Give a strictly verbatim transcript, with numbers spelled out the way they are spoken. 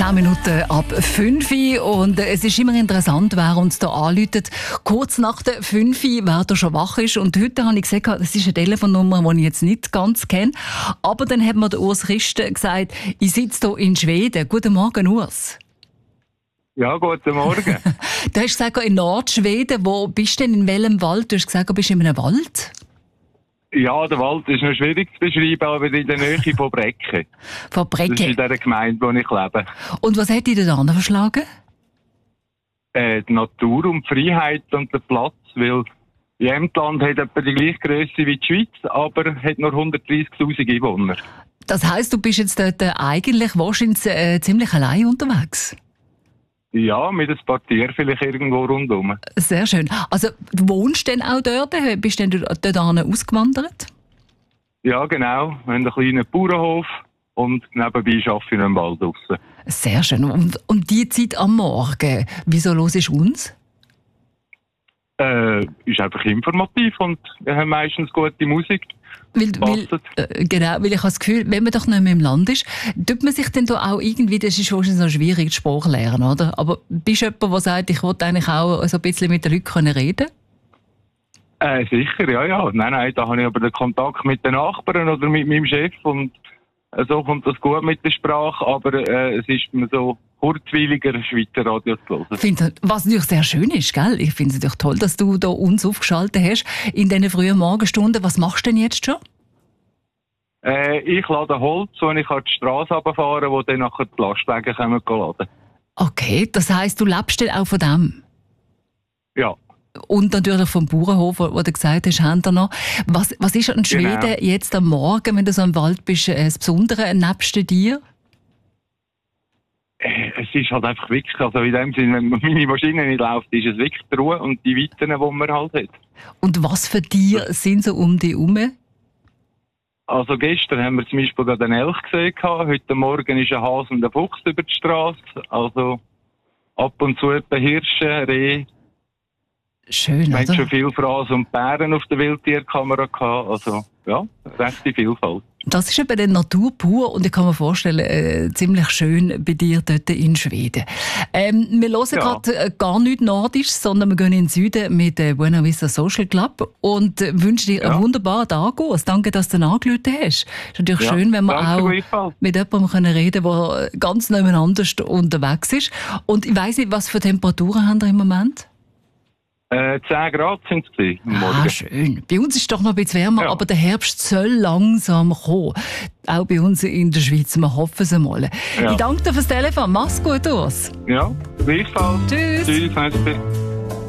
zehn Minuten ab fünf Uhr und es ist immer interessant, wer uns da anruft. Kurz nach der fünf Uhr, wer da schon wach ist. Und heute habe ich gesagt, das ist eine Telefonnummer, die ich jetzt nicht ganz kenne. Aber dann hat mir der Urs Christen gesagt, ich sitze hier in Schweden. Guten Morgen, Urs. Ja, guten Morgen. Du hast gesagt, in Nordschweden. Wo bist du denn, in welchem Wald? Du hast gesagt, du bist in einem Wald. Ja, der Wald ist noch schwierig zu beschreiben, aber in der Nähe von Brecke. Von Brecke? Das ist in der Gemeinde, wo ich lebe. Und was hat dich da verschlagen? Äh, die Natur und die Freiheit und der Platz, weil Jämtland hat etwa die gleiche Grösse wie die Schweiz, aber hat nur hundertdreißigtausend Einwohner. Das heisst, du bist jetzt dort eigentlich wahrscheinlich äh, ziemlich allein unterwegs? Ja, mit ein paar Tieren vielleicht irgendwo rundherum. Sehr schön. Also, du wohnst denn auch dort? Bist du denn dort ausgewandert? Ja, genau. Wir haben einen kleinen Bauernhof und nebenbei arbeite ich in einem Wald draussen. Sehr schön. Und, und die Zeit am Morgen, wieso hörst du uns? Äh, ist einfach informativ und wir haben meistens gute Musik. Weil, weil, äh, genau, weil ich habe das Gefühl, wenn man doch nicht mehr im Land ist, tut man sich dann da auch irgendwie, das ist wahrscheinlich so schwierig, die Sprache lernen, oder? Aber bist du jemand, der sagt, ich wollte eigentlich auch so ein bisschen mit den Leuten reden? Äh, sicher, ja, ja. Nein, nein, da habe ich aber den Kontakt mit den Nachbarn oder mit meinem Chef und äh, so kommt das gut mit der Sprache, aber äh, es ist mir so kurzweiliger, Schweizer Radio zu hören. Finde, was natürlich sehr schön ist, gell? Ich finde es natürlich toll, dass du da uns aufgeschaltet hast in diesen frühen Morgenstunden. Was machst du denn jetzt schon? Äh, ich lade Holz und ich kann die Straße runterfahren, wo dann nachher die Lastwagen kommen laden. Okay, das heisst, du lebst dann auch von dem? Ja. Und natürlich vom Bauernhof, wo du gesagt hast, haben wir noch. Was, was ist an Schweden genau. jetzt am Morgen, wenn du so im Wald bist, das Besondere nebst dir? Es ist halt einfach wirklich, also in dem Sinne, wenn meine Maschine nicht läuft, ist es wirklich die Ruhe und die Weiten, die man halt hat. Und was für Tiere sind so um dich herum? Also gestern haben wir zum Beispiel gerade einen Elch gesehen. Heute Morgen ist ein Hase und ein Fuchs über die Straße. Also ab und zu etwa Hirsche, Rehe. Schön, wir oder? haben schon viel Frasen und Bären auf der Wildtierkamera gehabt. Also ja, recht die Vielfalt. Das ist eben die Natur pur und ich kann mir vorstellen, äh, ziemlich schön bei dir dort in Schweden. Ähm, wir hören ja. gerade äh, gar nicht Nordisch, sondern wir gehen in den Süden mit äh, Buena Vista Social Club und äh, wünschen dir ja. einen wunderbaren Tag. Danke, dass du angerufen hast. Es ist natürlich ja, schön, wenn wir auch mit jemandem reden können, der ganz nebeneinander unterwegs ist. Und ich weiss nicht, was für Temperaturen haben wir im Moment? Äh, zehn Grad sind es am Morgen. Ah, schön. Bei uns ist es doch noch ein bisschen wärmer, ja. aber der Herbst soll langsam kommen. Auch bei uns in der Schweiz. Wir hoffen es einmal. Ja. Ich danke dir fürs Telefon. Mach's gut, Urs. Ja, gleichfalls. Tschüss. Tschüss.